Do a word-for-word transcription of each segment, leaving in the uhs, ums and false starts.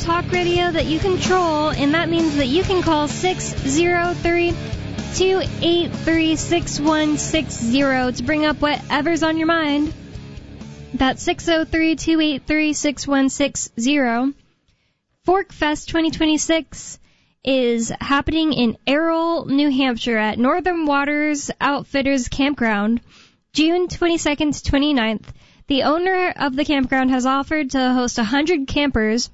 talk radio that you control, and that means that you can call six oh three, two eight three, six one six oh to bring up whatever's on your mind. That's six oh three, two eight three, six one six oh. Fork Fest twenty twenty-six is happening in Errol, New Hampshire at Northern Waters Outfitters Campground, June twenty-second to twenty-ninth. The owner of the campground has offered to host one hundred campers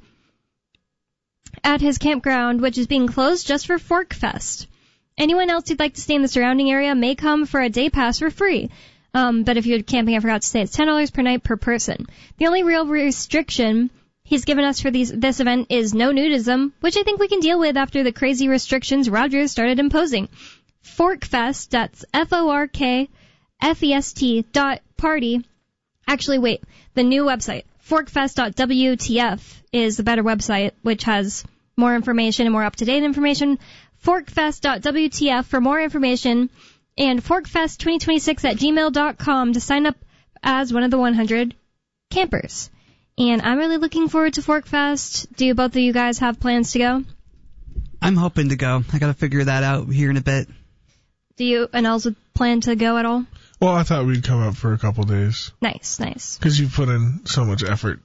at his campground, which is being closed just for Fork Fest. Anyone else who'd like to stay in the surrounding area may come for a day pass for free. Um, but if you're camping, I forgot to say, it's ten dollars per night per person. The only real restriction he's given us for these, this event is no nudism, which I think we can deal with after the crazy restrictions Rogers started imposing. Fork Fest, that's F O R K F E S T dot party. Actually, wait, the new website, forkfest dot W T F, is the better website, which has more information and more up-to-date information. forkfest dot W T F for more information. And forkfest twenty twenty-six at gmail dot com to sign up as one of the one hundred campers. And I'm really looking forward to Forkfest. Do both of you guys have plans to go? I'm hoping to go. I got to figure that out here in a bit. Do you and Els plan to go at all? Well, I thought we'd come up for a couple days. Nice, nice. Because you put in so much effort.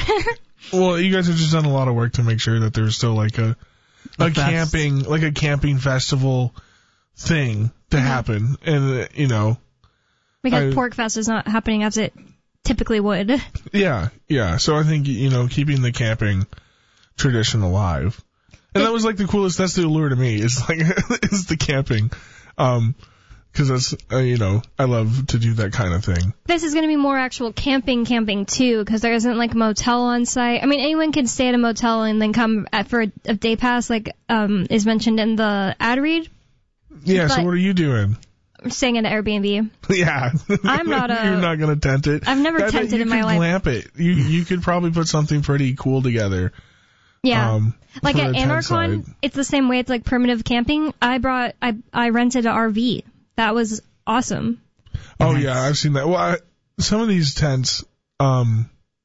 Well, you guys have just done a lot of work to make sure that there's still like a a, a camping, like a camping festival thing to mm-hmm. happen, and uh, you know, because I, Porkfest is not happening as it typically would. Yeah, yeah. So I think, you know, keeping the camping tradition alive, and it, that was like the coolest. That's the allure to me. Is like is the camping, um, because that's uh, you know, I love to do that kind of thing. This is going to be more actual camping, camping too, because there isn't like a motel on site. I mean, anyone can stay at a motel and then come at, for a, a day pass, like um is mentioned in the ad read. Yeah, but so what are you doing? I'm staying in an Airbnb. Yeah. I'm not a... You're not going to tent it. I've never I tented in my life. You could glamp it. You, you could probably put something pretty cool together. Yeah. Um, like at Anarchon, it's the same way. It's like primitive camping. I brought... I I rented an R V. That was awesome. Oh, nice. Yeah, I've seen that. Well, I, some of these tents, um,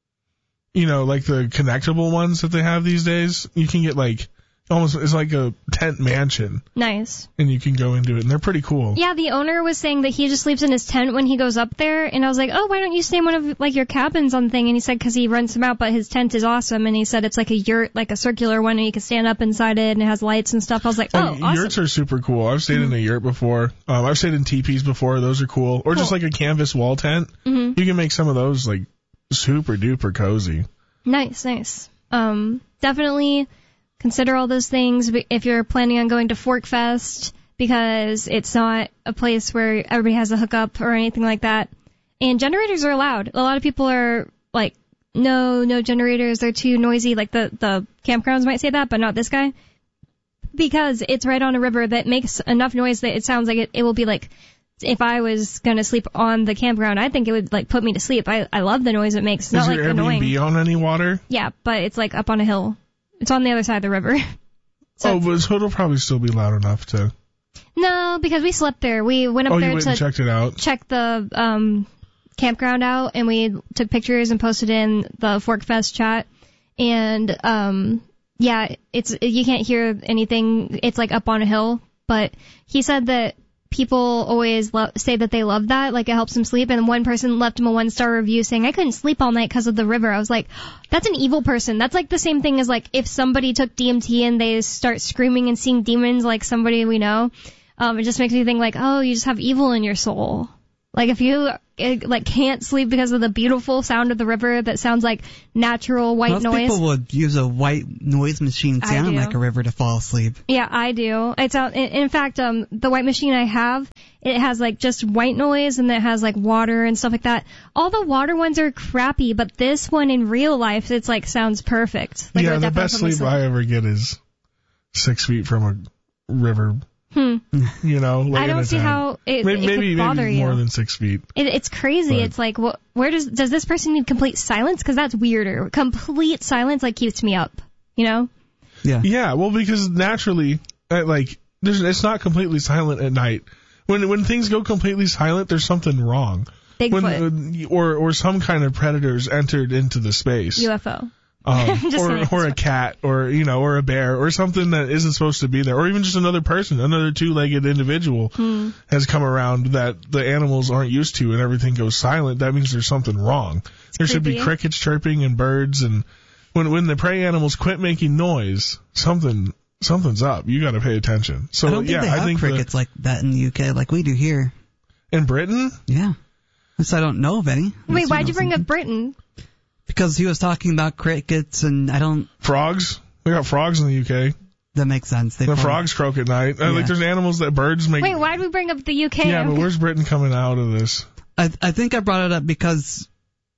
you know, like the connectable ones that they have these days, you can get like... Almost, it's like a tent mansion. Nice. And you can go into it, and they're pretty cool. Yeah, the owner was saying that he just sleeps in his tent when he goes up there, and I was like, oh, why don't you stay in one of, like, your cabins on the thing? And he said because he rents them out, but his tent is awesome, and he said it's like a yurt, like a circular one, and you can stand up inside it, and it has lights and stuff. I was like, oh, and awesome. Yurts are super cool. I've stayed mm-hmm. in a yurt before. Um, I've stayed in teepees before. Those are cool. Or cool. Just like a canvas wall tent. Mm-hmm. You can make some of those, like, super duper cozy. Nice, nice. Um, definitely... Consider all those things if you're planning on going to Forkfest, because it's not a place where everybody has a hookup or anything like that. And generators are allowed. A lot of people are like, no, no generators, they're too noisy. Like the, the campgrounds might say that, but not this guy. Because it's right on a river that makes enough noise that it sounds like it, it will be like, if I was going to sleep on the campground, I think it would like put me to sleep. I, I love the noise it makes. It's not like annoying. Is your Airbnb on any water? Yeah, but it's like up on a hill. It's on the other side of the river. So oh, but so it'll probably still be loud enough to... No, because we slept there. We went up oh, there you went to and checked it out. check the um, campground out, and we took pictures and posted in the Forkfest chat. And, um, yeah, it's you can't hear anything. It's, like, up on a hill. But he said that people always lo- say that they love that, like it helps them sleep. And one person left him a one-star review saying, I couldn't sleep all night because of the river. I was like, that's an evil person. That's like the same thing as like if somebody took D M T and they start screaming and seeing demons like somebody we know. Um, it just makes me think like, oh, you just have evil in your soul. Like if you it, like can't sleep because of the beautiful sound of the river that sounds like natural white Most noise. Most people would use a white noise machine sound like a river to fall asleep. Yeah, I do. It's uh, in, in fact, um, the white machine I have, it has like just white noise and it has like water and stuff like that. All the water ones are crappy, but this one in real life, it's like sounds perfect. Like, yeah, the best sleep I ever get is six feet from a river. Hmm. You know, like I don't see how it, maybe, it maybe, could bother maybe you. more than six feet. It, it's crazy. But. It's like, what? Where does does this person need complete silence? Because that's weirder. Complete silence like keeps me up. You know? Yeah. Yeah. Well, because naturally, like, there's, it's not completely silent at night. When when things go completely silent, there's something wrong. Bigfoot. When, or or some kind of predators entered into the space. U F O. Um, Just or kidding. or a cat, or you know, or a bear, or something that isn't supposed to be there, or even just another person, another two-legged individual Hmm. has come around that the animals aren't used to, and everything goes silent. That means there's something wrong. There should be creepy. crickets chirping and birds, and when when the prey animals quit making noise, something something's up. You got to pay attention. So I don't think yeah, they have I think crickets like that in the U K, like we do here. the, in Britain. Yeah. At least I don't know of any. Wait, Unless why'd know you bring something. up Britain? Because he was talking about crickets, and I don't. Frogs. We got frogs in the U K. That makes sense. They The probably- frogs croak at night. Uh, Yeah. Like there's animals that birds make. Wait, why'd we bring up the U K? Yeah, but where's Britain coming out of this? I I think I brought it up because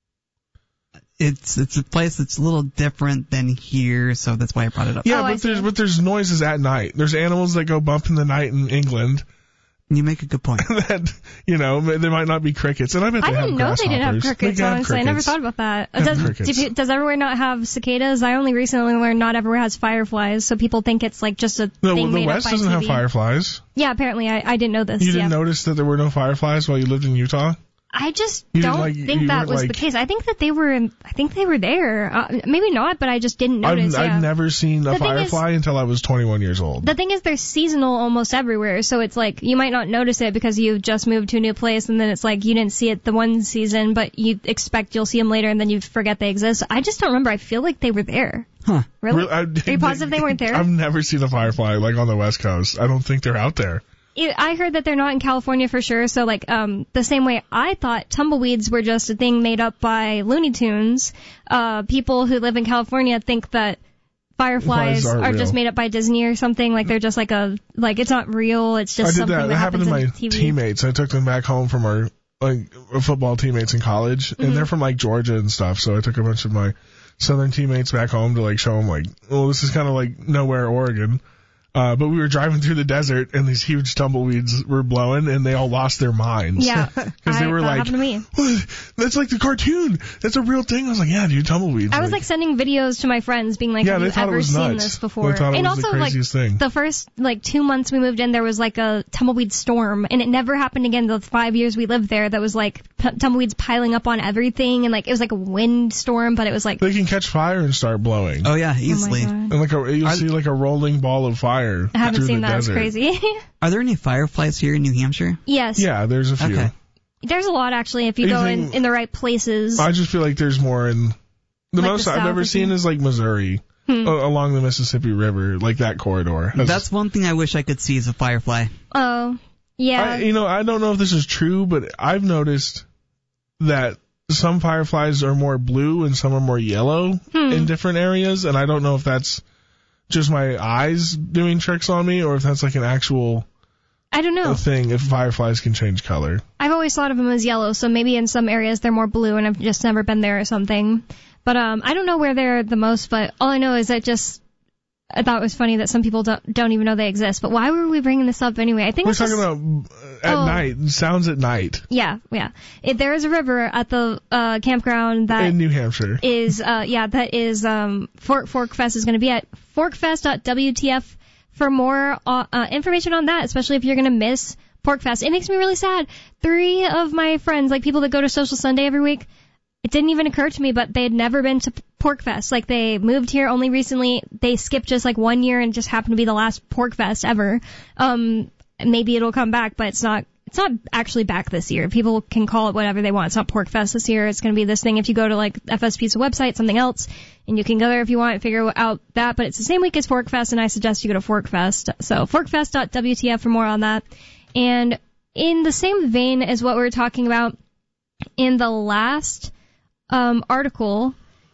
it's it's a place that's a little different than here, so that's why I brought it up. Yeah, Oh, I but there's see. but there's noises at night. There's animals that go bump in the night in England. You make a good point. That you know there might not be crickets, and I bet they I have didn't know they didn't have grasshoppers. crickets, They have honestly. I never crickets. thought about that. Have Does, crickets. do you- does everywhere not have cicadas? I only recently learned not everywhere has fireflies, so people think it's like just a No, thing the made West up by doesn't T V. have fireflies. Yeah, apparently I, I didn't know this. You didn't yeah. notice that there were no fireflies while you lived in Utah? I just You didn't don't like- think you that weren't was like- the case. I think that they were. in- I think they were there. Uh, maybe not, but I just didn't notice. I've, yeah. I've never seen a The thing is- firefly until I was twenty-one years old. The thing is, they're seasonal almost everywhere, so it's like you might not notice it because you just moved to a new place, and then it's like you didn't see it the one season, but you expect you'll see them later, and then you forget they exist. I just don't remember. I feel like they were there. Huh. Really? Re- I- Are you positive they weren't there? I've never seen a firefly like on the West Coast. I don't think they're out there. It- I heard that they're not in California for sure, so like um the same way I thought tumbleweeds were just a thing made up by Looney Tunes, uh people who live in California think that fireflies Flies aren't are just real. made up by Disney or something, like they're just like a like it's not real, it's just I did something that. that, That happened happens to my on T V. teammates. I took them back home from our like football teammates in college, Mm-hmm. and they're from like Georgia and stuff. So I took a bunch of my southern teammates back home to like show them like, well, this is kind of like nowhere, Oregon. Uh, but we were driving through the desert, and these huge tumbleweeds were blowing, and they all lost their minds. Yeah, Because they I- were that like, happened to me. "What? That's like the cartoon. That's a real thing. I was like, yeah, dude, tumbleweeds. I was like sending videos to my friends being like, Yeah, have they you thought it ever was seen nuts. this before? They thought it and was the also like craziest thing. the first like two months we moved in, there was like a tumbleweed storm, and it never happened again the five years we lived there. That was like t- tumbleweeds piling up on everything, and like it was like a wind storm, but it was like they can catch fire and start blowing. Oh yeah, oh my easily. God. And like a, you'll I- see like a rolling ball of fire I haven't through seen the that. It's desert. crazy. Are there any fireflies here in New Hampshire? Yes. Yeah, there's a few. Okay. There's a lot actually if you go in, Anything- in the right places. I just feel like there's more in the Like most the I've South ever or seen something? is like Missouri Hmm. a- along the Mississippi River, like that corridor. Has- That's one thing I wish I could see is a firefly. Oh, yeah. I, you know, I don't know if this is true, but I've noticed that some fireflies are more blue and some are more yellow Hmm. in different areas, and I don't know if that's just my eyes doing tricks on me or if that's like an actual I don't know. a thing, if fireflies can change color. I've always thought of them as yellow, so maybe in some areas they're more blue, and I've just never been there or something. But um, I don't know where they're the most. But all I know is that just I thought it was funny that some people don't don't even know they exist. But why were we bringing this up anyway? I think We're it's talking just, about uh, at Oh. night, sounds at night yeah, yeah. It, there is a river at the uh, campground that in New Hampshire. is uh yeah that is um Fork Fork Fest is going to be at forkfest dot w t f for more uh, uh, information on that, especially if you're going to miss Pork Fest. It makes me really sad. Three of my friends, like people that go to Social Sunday every week, it didn't even occur to me, but they had never been to Pork Fest. Like they moved here only recently. They skipped just like one year and just happened to be the last Pork Fest ever. Um, maybe it'll come back, but it's not. It's not actually back this year. People can call it whatever they want. It's not Pork Fest this year. It's going to be this thing. If you go to like F S P's website, something else, and you can go there if you want and figure out that. But it's the same week as Fork Fest, and I suggest you go to Fork Fest. So forkfest dot w t f for more on that. And in the same vein as what we were talking about in the last um, article,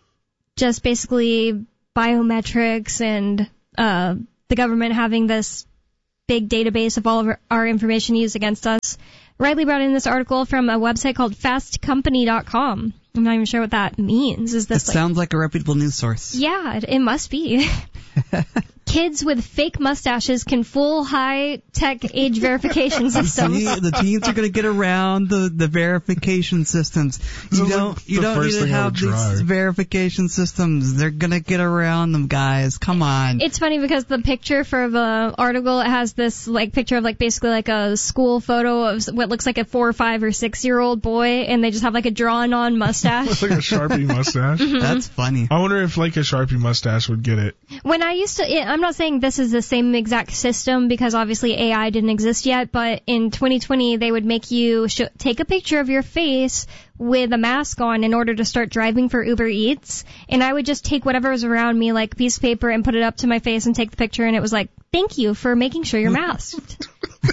just basically biometrics and uh, the government having this big database of all of our, our information used against us. Riley brought in this article from a website called fast company dot com. I'm not even sure what that means. Is It this like... sounds like a reputable news source. Yeah, it, it must be. Kids with fake mustaches can fool high-tech age verification systems. See, the teens are going to get around the, the verification systems. You don't like you don't need to have these verification systems. They're going to get around them, guys. Come on. It's funny because the picture for the article, it has this like picture of like basically like a school photo of what looks like a four or five or six year old boy, and they just have like a drawn-on mustache. It's like a Sharpie mustache. Mm-hmm. That's funny. I wonder if like a Sharpie mustache would get it. When I used to, I'm not saying this is the same exact system because obviously A I didn't exist yet, but in twenty twenty they would make you sh- take a picture of your face with a mask on in order to start driving for Uber Eats, and I would just take whatever was around me, like a piece of paper, and put it up to my face and take the picture, and it was like, thank you for making sure you're masked.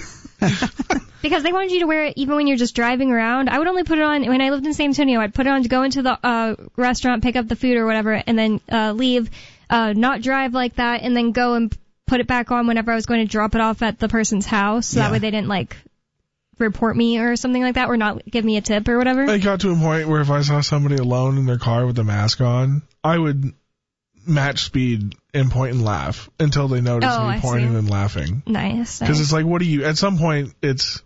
Because they wanted you to wear it even when you're just driving around. I would only put it on when I lived in San Antonio. I'd put it on to go into the uh restaurant, pick up the food or whatever, and then uh leave, uh not drive like that, and then go and put it back on whenever I was going to drop it off at the person's house. So Yeah. that way they didn't, like, report me or something like that, or not give me a tip or whatever. It got to a point where if I saw somebody alone in their car with a mask on, I would match speed and point and laugh until they noticed Oh, me I pointing see. and laughing. Nice. Because nice. it's like, what do you? At some point, it's,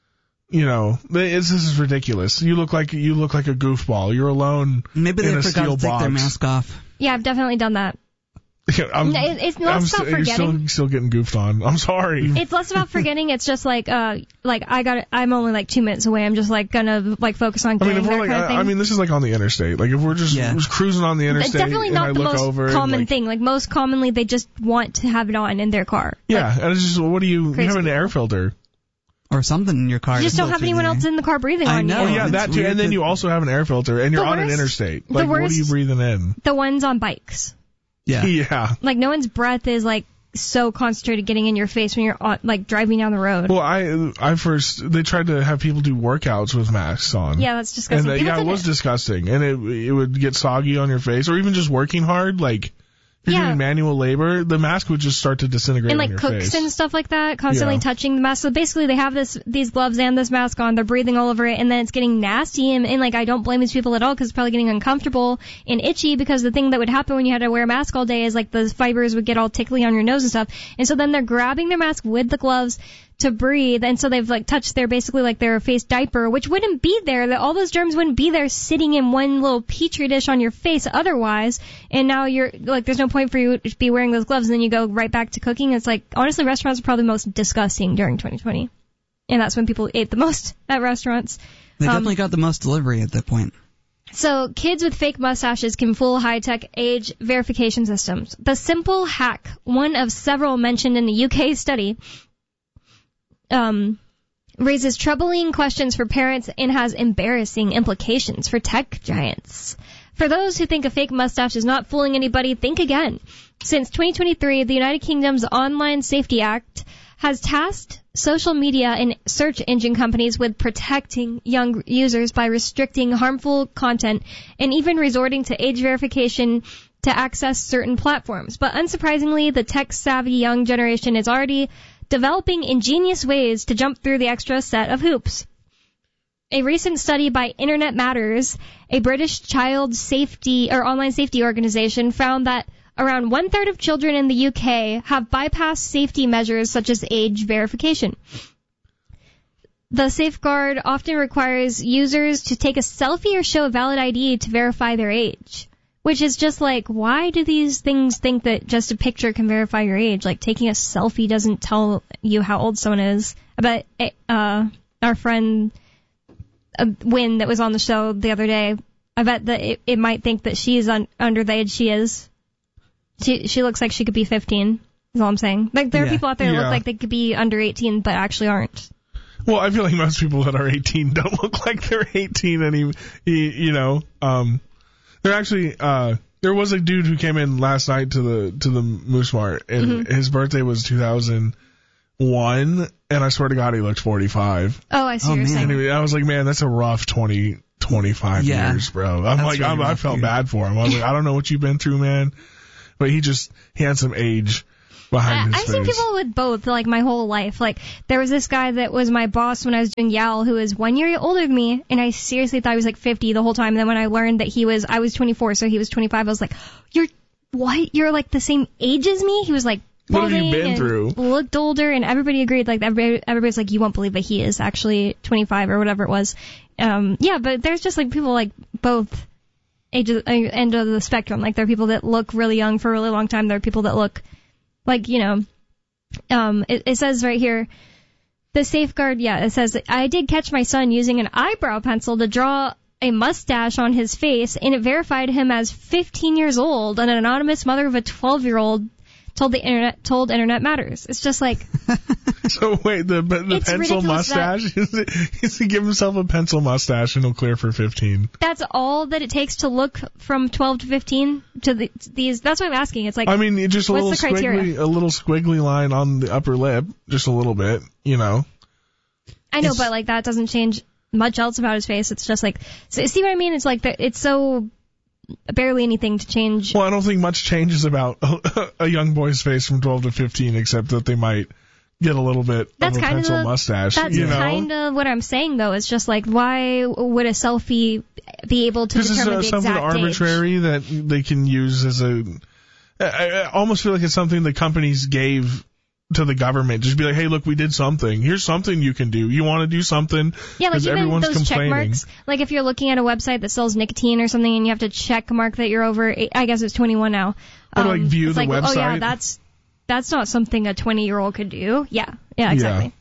you know, it's, this is ridiculous. You look like you look like a goofball. You're alone. Maybe in they a forgot steel to take box. their mask off. Yeah, I've definitely done that. I'm, No, it- it's not I'm about st- you're forgetting. still, still getting goofed on. I'm sorry. It's less about forgetting. It's just like, uh, like I got, I'm only like two minutes away. I'm just like gonna like focus on I getting mean, if there we're like, kind of thing. I, I mean, this is like on the interstate. Like, if we're just, Yeah. just cruising on the it's interstate, definitely and I not the look most over and, common like, thing. Like most commonly, they just want to have it on in their car. Yeah, Like, and it's just, what do you? You Crazy have an people. air filter. Or something in your car. you just to don't have filter anyone the else air. in the car breathing I on know. Oh you. yeah, it's that too. weird And then that- you also have an air filter, and you're The on an worst- interstate. the Like, what are you worst- breathing in? The ones on bikes. Yeah. Yeah. Like no one's breath is like so concentrated getting in your face when you're on, like driving down the road. Well, I I first they tried to have people do workouts with masks on. Yeah, that's And disgusting. uh, People yeah, it did was disgusting, and it it would get soggy on your face, or even just working hard, like. If you're Yeah. doing manual labor, the mask would just start to disintegrate and on like your cooks face. and stuff like that, constantly Yeah. touching the mask. So basically, they have this these gloves and this mask on. They're breathing all over it, and then it's getting nasty. And, and like, I don't blame these people at all because it's probably getting uncomfortable and itchy. Because the thing that would happen when you had to wear a mask all day is like the fibers would get all tickly on your nose and stuff. And so then they're grabbing their mask with the gloves to breathe, and so they've like touched their basically like their face diaper, which wouldn't be there. That all those germs wouldn't be there sitting in one little petri dish on your face otherwise. And now you're like, there's no point for you to be wearing those gloves, and then you go right back to cooking. It's like, honestly, restaurants are probably the most disgusting during twenty twenty, and that's when people ate the most at restaurants. They Um, definitely got the most delivery at that point. So kids with fake mustaches can fool high-tech age verification systems. The simple hack, one of several mentioned in the U K study, um, raises troubling questions for parents and has embarrassing implications for tech giants. For those who think a fake mustache is not fooling anybody, think again. Since twenty twenty-three, the United Kingdom's Online Safety Act has tasked social media and search engine companies with protecting young users by restricting harmful content and even resorting to age verification to access certain platforms. But unsurprisingly, the tech-savvy young generation is already developing ingenious ways to jump through the extra set of hoops. A recent study by Internet Matters, a British child safety or online safety organization, found that around one-third of children in the U K have bypassed safety measures such as age verification. The safeguard often requires users to take a selfie or show a valid I D to verify their age. Which is just like, why do these things think that just a picture can verify your age? Like, taking a selfie doesn't tell you how old someone is. I bet uh, our friend uh, Wynn that was on the show the other day, I bet that it, it might think that she is un- under the age she is. She she looks like she could be fifteen, is all I'm saying. Like, there are Yeah. people out there that Yeah. look like they could be under eighteen, but actually aren't. Well, I feel like most people that are eighteen don't look like they're eighteen any, you, you know, um, they're actually, uh, there was a dude who came in last night to the, to the Moose Mart, and Mm-hmm. his birthday was two thousand one, and I swear to God he looked forty-five. Oh, I see Oh, what you're man. saying. Anyway, I was like, man, that's a rough twenty, twenty-five Yeah. years, bro. I'm That's like, really I'm, I rough, felt dude. bad for him. I was like, I don't know what you've been through, man. But he just, he had some age behind I, his I've face. seen people with both, like, my whole life. Like, there was this guy that was my boss when I was doing Y A L who was one year older than me, and I seriously thought he was, like, fifty the whole time. And then when I learned that he was, I was twenty-four, so he was twenty-five, I was like, you're, what? You're, like, the same age as me? He was like, What have you balding been and through? Looked older, and everybody agreed. Like everybody, everybody's like, you won't believe that he is actually twenty-five or whatever it was. Um, yeah, but there's just like people like both ages, uh, end of the spectrum. Like there are people that look really young for a really long time. There are people that look like, you know, um, it, it says right here, the safeguard. Yeah, it says I did catch my son using an eyebrow pencil to draw a mustache on his face, and it verified him as fifteen years old. An anonymous mother of a twelve-year-old told the internet told Internet Matters. It's just like. So wait, the the It's pencil ridiculous mustache? Is he give himself a pencil mustache and he'll clear for fifteen? That's all that it takes to look from twelve to fifteen to the, these. That's what I'm asking. It's like, I mean, just a what's little the criteria? squiggly, a little squiggly line on the upper lip, just a little bit, you know. I know, It's- but like that doesn't change much else about his face. It's just like, so, see what I mean? It's like the, it's so barely anything to change. Well, I don't think much changes about a, a young boy's face from twelve to fifteen, except that they might get a little bit That's of a kind of pencil the- mustache. That's you know? kind of what I'm saying, though. It's just like, why would a selfie be able to This is determine uh, the something exact arbitrary age? that they can use as a. I, I almost feel like it's something the companies gave to the government. Just be like, hey, look, we did something. Here's something you can do. You want to do something? Yeah, like Because even everyone's those check complaining. marks. Like if you're looking at a website that sells nicotine or something, and you have to check mark that you're over. I guess it's twenty-one now. Or, like, view it's the like, Oh yeah, website. that's that's not something a twenty-year-old could do. Yeah, yeah, exactly.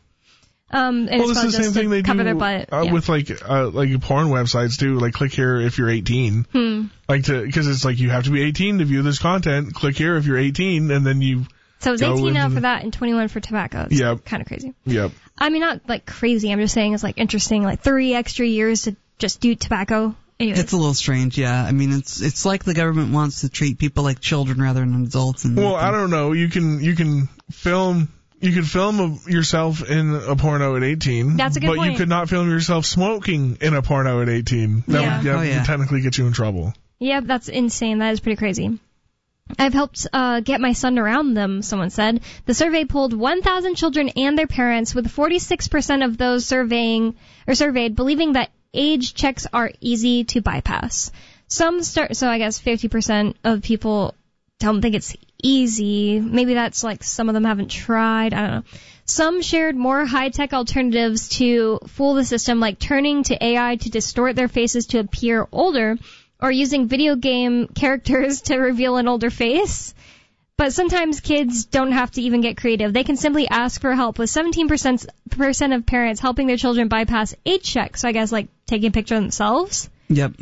Um, and Well, it's this is the probably same just thing to they cover do their butt. uh, yeah. with like uh, like porn websites too. Like click here if you're eighteen. Hmm. Like to because it's like you have to be eighteen to view this content. Click here if you're eighteen, and then you. So it's go eighteen now into- for that and twenty-one for tobacco. It's Yep. kind of crazy. Yep. I mean, not like crazy. I'm just saying it's like interesting. Like three extra years to just do tobacco. Anyways. It's a little strange, yeah. I mean, it's it's like the government wants to treat people like children rather than adults. And Well, I don't know. You can you can film you can film a, yourself in a porno at eighteen. That's a good but point. you could not film yourself smoking in a porno at eighteen. That Yeah. would, that Oh, yeah. would technically get you in trouble. Yep, that's insane. That is pretty crazy. I've helped uh, get my son around them, someone said. The survey polled one thousand children and their parents, with forty-six percent of those surveying or surveyed believing that age checks are easy to bypass. Some start, so I guess fifty percent of people don't think it's easy. Maybe that's like some of them haven't tried. I don't know. Some shared more high-tech alternatives to fool the system, like turning to A I to distort their faces to appear older, or using video game characters to reveal an older face. But sometimes kids don't have to even get creative. They can simply ask for help, with seventeen percent of parents helping their children bypass age checks. So I guess like taking a picture of themselves. Yep.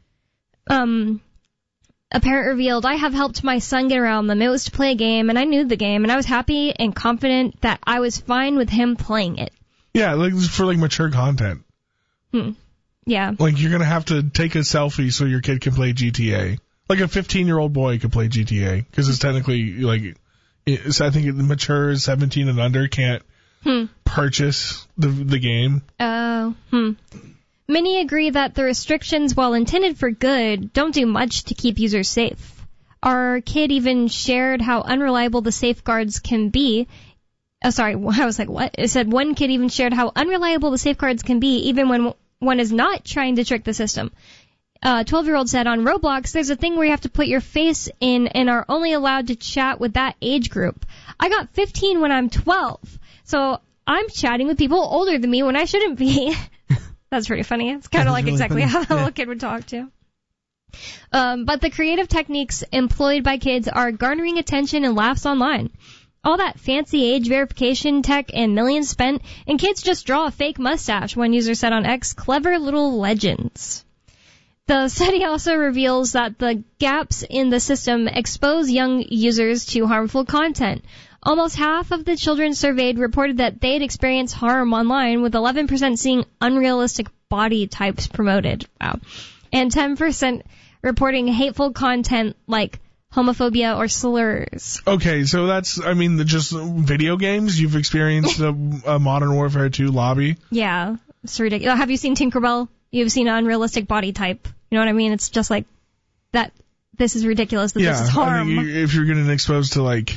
Um, a parent revealed, I have helped my son get around them. It was to play a game, and I knew the game, and I was happy and confident that I was fine with him playing it. Yeah, like for like mature content. Hmm. Yeah. Like you're gonna have to take a selfie so your kid can play G T A. Like a fifteen year old boy could play G T A because it's technically like it's, I think it mature seventeen and under can't Hmm. purchase the the game. Oh, hmm. Many agree that the restrictions, while intended for good, don't do much to keep users safe. Our kid even shared how unreliable the safeguards can be. Oh, sorry, I was like, what? It said one kid even shared how unreliable the safeguards can be, even when one is not trying to trick the system. A twelve-year-old said, on Roblox, there's a thing where you have to put your face in and are only allowed to chat with that age group. I got fifteen when I'm twelve, so I'm chatting with people older than me when I shouldn't be. That's pretty funny. It's kind of like really exactly funny. how a Yeah. little kid would talk to. Um, but the creative techniques employed by kids are garnering attention and laughs online. All that fancy age verification tech and millions spent, and kids just draw a fake mustache, one user said on X. Clever little legends. The study also reveals that the gaps in the system expose young users to harmful content. Almost half of the children surveyed reported that they had experienced harm online, with eleven percent seeing unrealistic body types promoted. Wow. And ten percent reporting hateful content like homophobia or slurs. Okay, so that's I mean the just video games. You've experienced a, a Modern Warfare two lobby. Yeah, it's ridiculous. Have you seen Tinkerbell? You've seen an unrealistic body type. You know what I mean? It's just like that. This is ridiculous. That Yeah, this is harm. I mean, you- if you're getting exposed to like,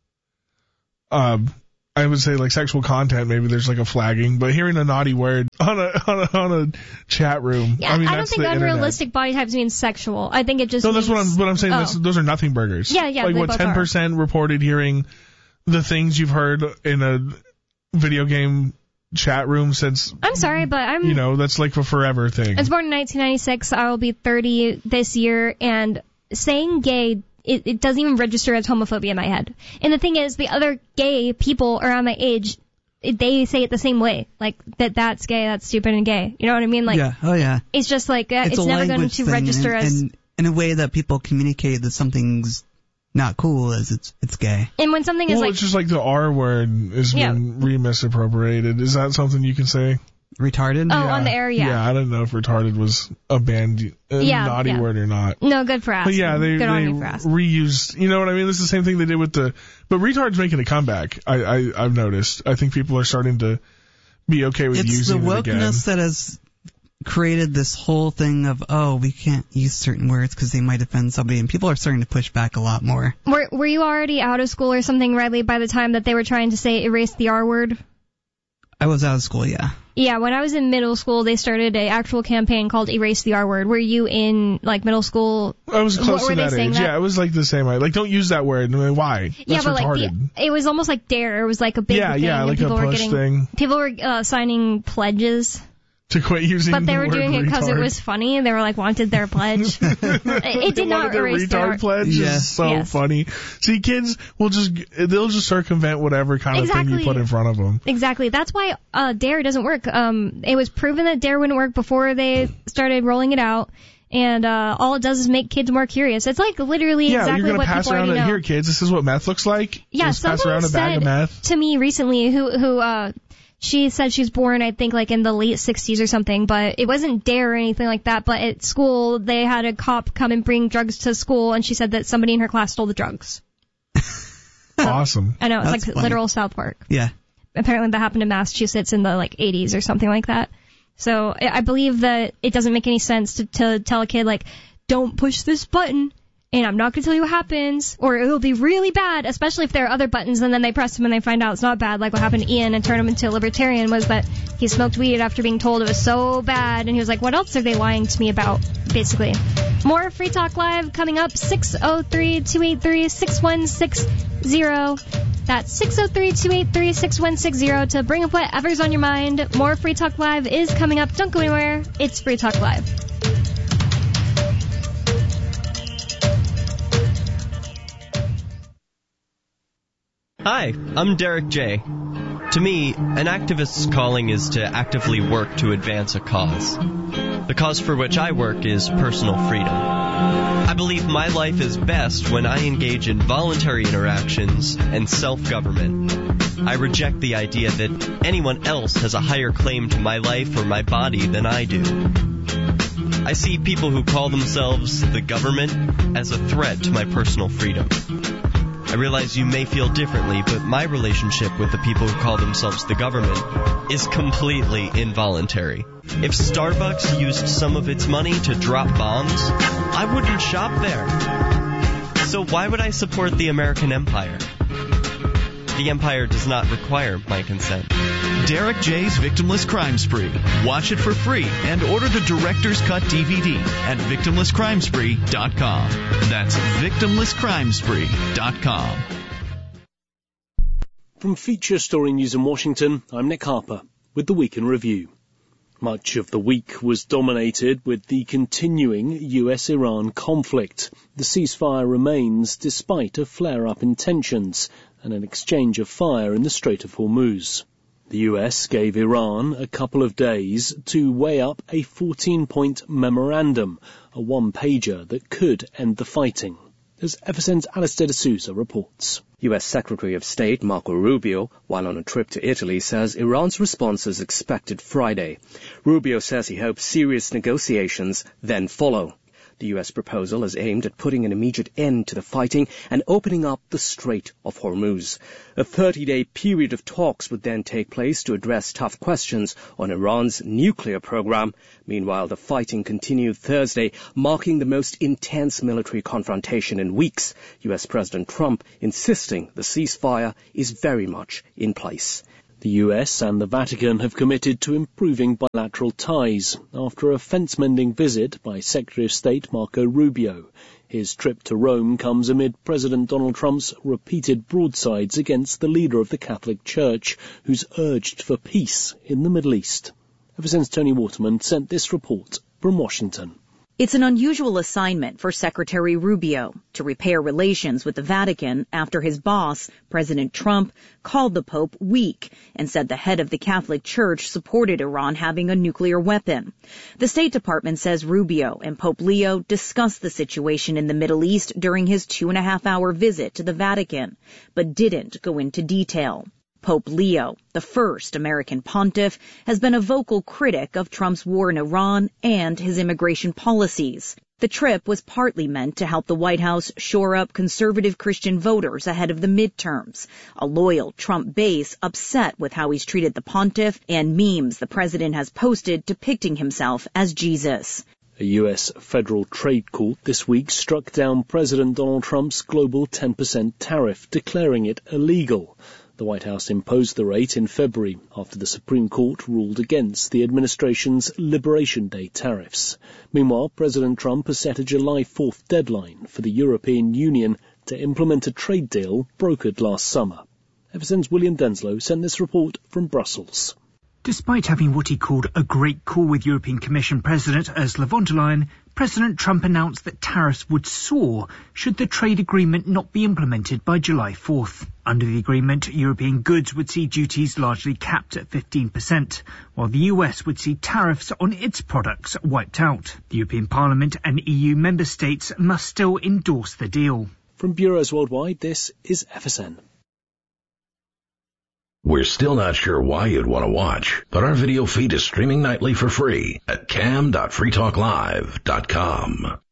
um, I would say like sexual content, maybe there's like a flagging. But hearing a naughty word on a on a, on a chat room, yeah, I mean I don't that's think the internet. unrealistic body types means sexual. I think it just No, that's what I'm. means- What I'm saying. Oh. That's, those are nothing burgers. Yeah, yeah, Like they what both ten percent reported hearing the things you've heard in a video game chat room since... I'm sorry, but I'm... You know, that's like a forever thing. I was born in nineteen ninety-six. I will be thirty this year, and saying gay, it, it doesn't even register as homophobia in my head. And the thing is, the other gay people around my age, they say it the same way. Like, that that's gay, that's stupid and gay. You know what I mean? Like, yeah, oh yeah. It's just like, uh, it's, it's never going to thing, register and, as... And in a way that people communicate that something's not cool as it's it's gay. And when something well, is like... it's just like the R word is Yeah. been re-misappropriated. Is that something you can say? Retarded? Oh, on the air, yeah. Yeah, I don't know if retarded was a banned a Yeah, naughty yeah. word or not. No, good for asking. But yeah, they, good on they you for asking. reused, you know what I mean? This is the same thing they did with the, but retard's making a comeback, I, I, I've noticed. I think people are starting to be okay with It's the using it again. wokeness that has created this whole thing of, oh, we can't use certain words because they might offend somebody, and people are starting to push back a lot more. Were, were you already out of school or something, Riley, by the time that they were trying to say erase the R word? I was out of school, yeah. Yeah, when I was in middle school, they started a actual campaign called Erase the R Word. Were you in, like, middle school? I was close What, to were that they saying age. that? Yeah, it was like the same. Like, don't use that word. I'm like, why? That's yeah, but retarded. like the, it was almost like DARE. It was like a big yeah, thing. yeah, and like a people were push getting, thing. People were uh, signing pledges. To quit using But they the were word doing it because it retard. was funny. They were like, wanted their pledge. it, it did not their erase retard their... pledge Yeah. is so Yes. funny. See, kids will just, they'll just circumvent whatever kind of thing Exactly. you put in front of them. Exactly. That's why uh, DARE doesn't work. Um, it was proven that DARE wouldn't work before they started rolling it out. And uh, all it does is make kids more curious. It's like literally Yeah, exactly you're going what to pass people around already it. know. Here, kids, this is what meth looks like. Yeah, just pass someone around a bag said of meth. to me recently who who uh she said she's born, I think, like in the late sixties or something, but it wasn't DARE or anything like that. But at school, they had a cop come and bring drugs to school, and she said that somebody in her class stole the drugs. Awesome. I know, it's That's like funny. literal South Park. Yeah. Apparently that happened in Massachusetts in the like eighties or something like that. So I I believe that it doesn't make any sense to, to tell a kid, like, don't push this button, and I'm not going to tell you what happens, or it'll be really bad, especially if there are other buttons, and then they press them and they find out it's not bad, like what happened to Ian and turned him into a libertarian, was that he smoked weed after being told it was so bad, and he was like, what else are they lying to me about, basically. More Free Talk Live coming up, six oh three, two eight three, six one six zero. That's six oh three, two eight three, six one six zero to bring up whatever's on your mind. More Free Talk Live is coming up. Don't go anywhere. It's Free Talk Live. Hi, I'm Derek J. To me, an activist's calling is to actively work to advance a cause. The cause for which I work is personal freedom. I believe my life is best when I engage in voluntary interactions and self-government. I reject the idea that anyone else has a higher claim to my life or my body than I do. I see people who call themselves the government as a threat to my personal freedom. I realize you may feel differently, but my relationship with the people who call themselves the government is completely involuntary. If Starbucks used some of its money to drop bombs, I wouldn't shop there. So why would I support the American empire? The empire does not require my consent. Derek J's Victimless Crime Spree. Watch it for free and order the Director's Cut D V D at victimless crime spree dot com. That's victimless crime spree dot com. From Feature Story News in Washington, I'm Nick Harper with the Week in Review. Much of the week was dominated with the continuing U S Iran conflict. The ceasefire remains despite a flare-up in tensions and an exchange of fire in the Strait of Hormuz. The U S gave Iran a couple of days to weigh up a fourteen-point memorandum, a one-pager that could end the fighting. As F S N's Alistair D'Souza reports. U S Secretary of State Marco Rubio, while on a trip to Italy, says Iran's response is expected Friday. Rubio says he hopes serious negotiations then follow. The U S proposal is aimed at putting an immediate end to the fighting and opening up the Strait of Hormuz. A thirty-day period of talks would then take place to address tough questions on Iran's nuclear program. Meanwhile, the fighting continued Thursday, marking the most intense military confrontation in weeks. U S President Trump insisting the ceasefire is very much in place. The U S and the Vatican have committed to improving bilateral ties after a fence-mending visit by Secretary of State Marco Rubio. His trip to Rome comes amid President Donald Trump's repeated broadsides against the leader of the Catholic Church, who's urged for peace in the Middle East. Ever since Tony Waterman sent this report from Washington. It's an unusual assignment for Secretary Rubio to repair relations with the Vatican after his boss, President Trump, called the Pope weak and said the head of the Catholic Church supported Iran having a nuclear weapon. The State Department says Rubio and Pope Leo discussed the situation in the Middle East during his two and a half hour visit to the Vatican, but didn't go into detail. Pope Leo, the first American pontiff, has been a vocal critic of Trump's war in Iran and his immigration policies. The trip was partly meant to help the White House shore up conservative Christian voters ahead of the midterms, a loyal Trump base upset with how he's treated the pontiff and memes the president has posted depicting himself as Jesus. A U S federal trade court this week struck down President Donald Trump's global ten percent tariff, declaring it illegal. The White House imposed the rate in February after the Supreme Court ruled against the administration's Liberation Day tariffs. Meanwhile, President Trump has set a July fourth deadline for the European Union to implement a trade deal brokered last summer. Ever since William Denslow sent this report from Brussels. Despite having what he called a great call with European Commission President Ursula von der Leyen, President Trump announced that tariffs would soar should the trade agreement not be implemented by July fourth. Under the agreement, European goods would see duties largely capped at fifteen percent, while the U S would see tariffs on its products wiped out. The European Parliament and E U member states must still endorse the deal. From Bureaus Worldwide, this is F S N. We're still not sure why you'd want to watch, but our video feed is streaming nightly for free at cam dot free talk live dot com.